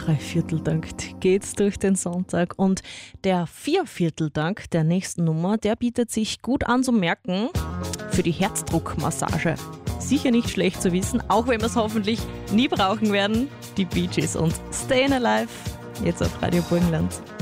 3/4-Takt geht's durch den Sonntag und der 4/4-Takt der nächsten Nummer, der bietet sich gut an zu merken für die Herzdruckmassage. Sicher nicht schlecht zu wissen, auch wenn wir es hoffentlich nie brauchen werden. Die Bee Gees und Stayin' Alive, jetzt auf Radio Burgenland.